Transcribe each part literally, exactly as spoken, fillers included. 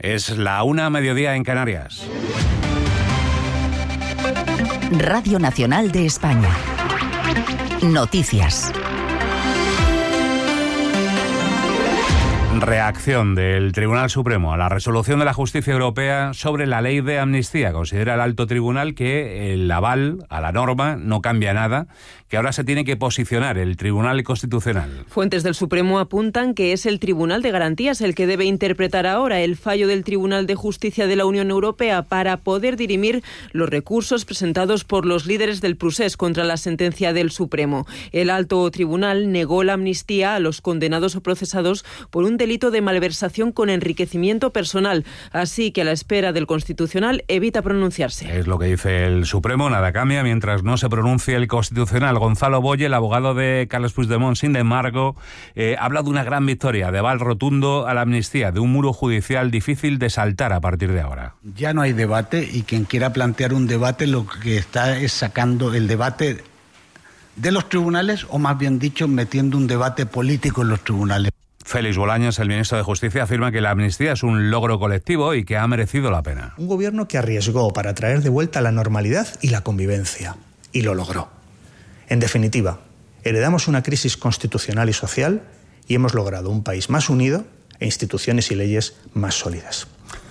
Es la una, mediodía en Canarias. Radio Nacional de España. Noticias. Reacción del Tribunal Supremo a la resolución de la Justicia Europea sobre la ley de amnistía. Considera el alto tribunal que el aval a la norma no cambia nada, que ahora se tiene que posicionar el Tribunal Constitucional. Fuentes del Supremo apuntan que es el Tribunal de Garantías el que debe interpretar ahora el fallo del Tribunal de Justicia de la Unión Europea para poder dirimir los recursos presentados por los líderes del procés contra la sentencia del Supremo. El alto tribunal negó la amnistía a los condenados o procesados por un delito de malversación con enriquecimiento personal, así que a la espera del Constitucional evita pronunciarse. Es lo que dice el Supremo, nada cambia mientras no se pronuncie el Constitucional. Gonzalo Boye, el abogado de Carles Puigdemont, sin embargo, eh, habla de una gran victoria, de aval rotundo a la amnistía, de un muro judicial difícil de saltar a partir de ahora. Ya no hay debate y quien quiera plantear un debate lo que está es sacando el debate de los tribunales, o más bien dicho, metiendo un debate político en los tribunales. Félix Bolaños, el ministro de Justicia, afirma que la amnistía es un logro colectivo y que ha merecido la pena. Un gobierno que arriesgó para traer de vuelta la normalidad y la convivencia, y lo logró. En definitiva, heredamos una crisis constitucional y social y hemos logrado un país más unido e instituciones y leyes más sólidas.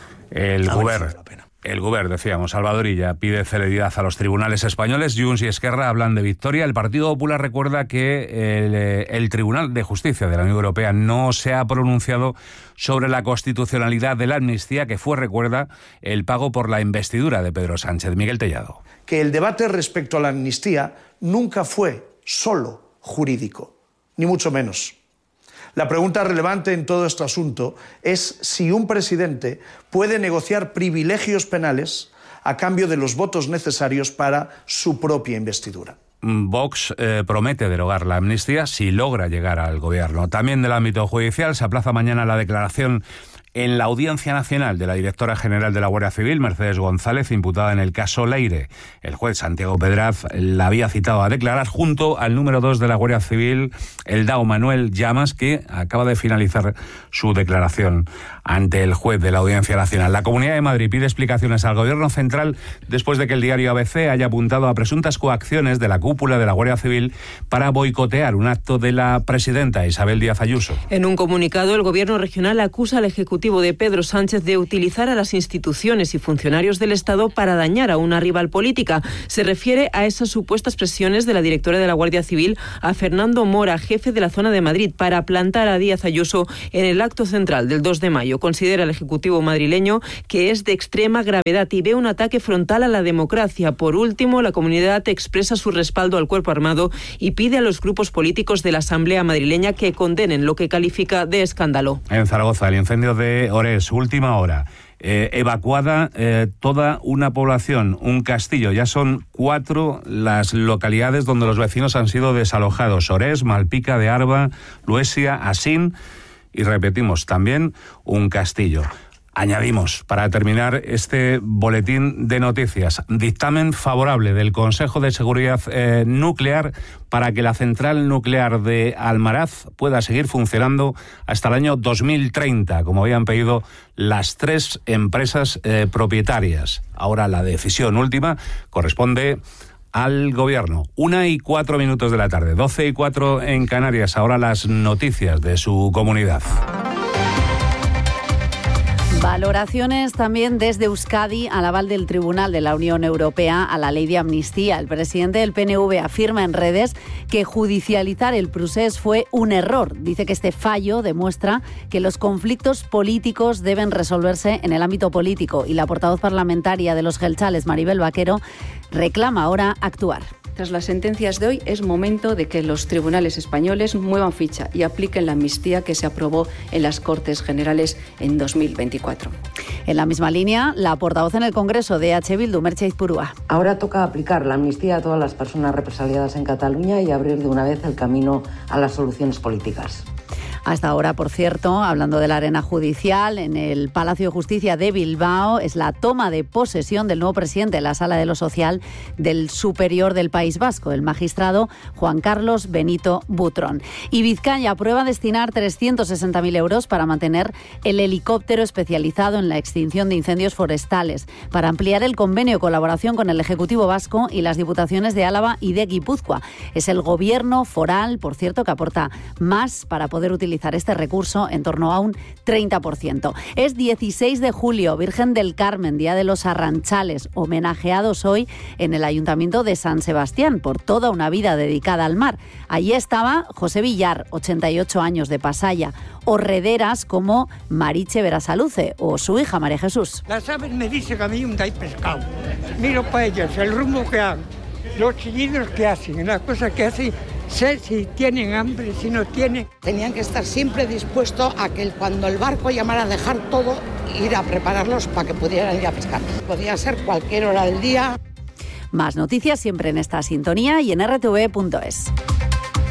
El gobierno. El Govern, decíamos, Salvador Illa, pide celeridad a los tribunales españoles. Junts y Esquerra hablan de victoria. El Partido Popular recuerda que el, el Tribunal de Justicia de la Unión Europea no se ha pronunciado sobre la constitucionalidad de la amnistía, que fue, recuerda, el pago por la investidura de Pedro Sánchez. Miguel Tellado. Que el debate respecto a la amnistía nunca fue solo jurídico, ni mucho menos. La pregunta relevante en todo este asunto es si un presidente puede negociar privilegios penales a cambio de los votos necesarios para su propia investidura. Vox eh, promete derogar la amnistía si logra llegar al gobierno. También del ámbito judicial se aplaza mañana la declaración en la Audiencia Nacional de la directora general de la Guardia Civil, Mercedes González, imputada en el caso Leire. El juez Santiago Pedraz la había citado a declarar junto al número dos de la Guardia Civil, el Dao Manuel Llamas, que acaba de finalizar su declaración ante el juez de la Audiencia Nacional. La Comunidad de Madrid pide explicaciones al Gobierno central después de que el diario A B C haya apuntado a presuntas coacciones de la cúpula de la Guardia Civil para boicotear un acto de la presidenta Isabel Díaz Ayuso. En un comunicado, el Gobierno regional acusa al Ejecutivo de Pedro Sánchez de utilizar a las instituciones y funcionarios del Estado para dañar a una rival política. Se refiere a esas supuestas presiones de la directora de la Guardia Civil a Fernando Mora, jefe de la zona de Madrid, para plantar a Díaz Ayuso en el acto central del dos de mayo. Considera el Ejecutivo madrileño que es de extrema gravedad y ve un ataque frontal a la democracia. Por último, la comunidad expresa su respaldo al cuerpo armado y pide a los grupos políticos de la Asamblea madrileña que condenen lo que califica de escándalo. En Zaragoza, el incendio de Ores, última hora. Eh, evacuada eh, toda una población, un castillo. Ya son cuatro las localidades donde los vecinos han sido desalojados. Ores, Malpica de Arba, Luesia, Asín y, repetimos, también un castillo. Añadimos, para terminar este boletín de noticias, dictamen favorable del Consejo de Seguridad eh, Nuclear para que la central nuclear de Almaraz pueda seguir funcionando hasta el año dos mil treinta, como habían pedido las tres empresas eh, propietarias. Ahora la decisión última corresponde al Gobierno. Una y cuatro minutos de la tarde, doce y cuatro en Canarias. Ahora las noticias de su comunidad. Valoraciones también desde Euskadi al aval del Tribunal de la Unión Europea a la ley de amnistía. El presidente del P N V afirma en redes que judicializar el procés fue un error. Dice que este fallo demuestra que los conflictos políticos deben resolverse en el ámbito político y la portavoz parlamentaria de los Jeltzales, Maribel Vaquero, reclama ahora actuar. Tras las sentencias de hoy, es momento de que los tribunales españoles muevan ficha y apliquen la amnistía que se aprobó en las Cortes Generales en dos mil veinticuatro. En la misma línea, la portavoz en el Congreso de H. Bildu, Merche Izpurua. Ahora toca aplicar la amnistía a todas las personas represaliadas en Cataluña y abrir de una vez el camino a las soluciones políticas. A esta hora, por cierto, hablando de la arena judicial, en el Palacio de Justicia de Bilbao es la toma de posesión del nuevo presidente de la Sala de lo Social del Superior del País Vasco, el magistrado Juan Carlos Benito Butrón. Y Vizcaya aprueba destinar trescientos sesenta mil euros para mantener el helicóptero especializado en la extinción de incendios forestales, para ampliar el convenio de colaboración con el Ejecutivo Vasco y las Diputaciones de Álava y de Guipúzcoa. Es el gobierno foral, por cierto, que aporta más para poder utilizar este recurso, en torno a un treinta por ciento. Es dieciséis de julio, Virgen del Carmen, Día de los Arranchales, homenajeados hoy en el Ayuntamiento de San Sebastián por toda una vida dedicada al mar. Allí estaba José Villar, ochenta y ocho años, de Pasaya, o rederas como Mariche Berasaluce o su hija María Jesús. Las aves me dicen que a mí un hay pescado. Miro para ellas, el rumbo que han, los chillidos que hacen, las cosas que hacen. Sé si tienen hambre, si no tienen. Tenían que estar siempre dispuestos a que cuando el barco llamara a dejar todo, ir a prepararlos para que pudieran ir a pescar. Podía ser cualquier hora del día. Más noticias siempre en esta sintonía y en r t v punto es.